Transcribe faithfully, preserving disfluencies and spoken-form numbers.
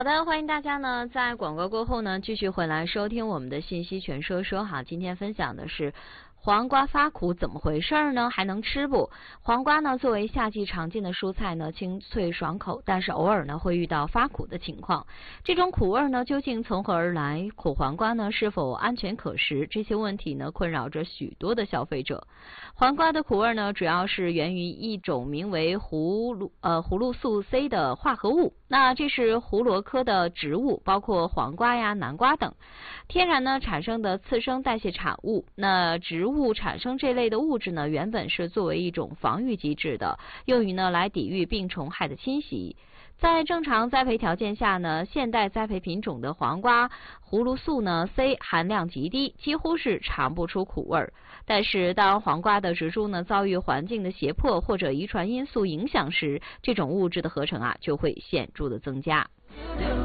好的，欢迎大家呢在广告过后呢继续回来收听我们的信息全说说哈。今天分享的是黄瓜发苦怎么回事呢？还能吃不？黄瓜呢作为夏季常见的蔬菜呢，清脆爽口，但是偶尔呢会遇到发苦的情况。这种苦味呢究竟从何而来？苦黄瓜呢是否安全可食？这些问题呢困扰着许多的消费者。黄瓜的苦味呢主要是源于一种名为葫芦呃葫芦素 C 的化合物。那这是胡萝科的植物，包括黄瓜呀、南瓜等，天然呢产生的次生代谢产物。那植物产生这类的物质呢，原本是作为一种防御机制的，用于呢来抵御病虫害的侵袭。在正常栽培条件下呢，现代栽培品种的黄瓜葫芦素呢 C 含量极低，几乎是尝不出苦味儿。但是当黄瓜的植株呢遭遇环境的胁迫或者遗传因素影响时，这种物质的合成啊就会显著的增加。